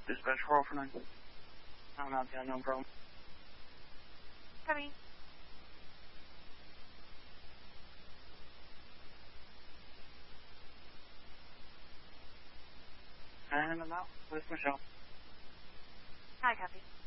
Dispatch 409. I'm out there, no problem. Copy. And I'm out with Michelle. Hi, copy.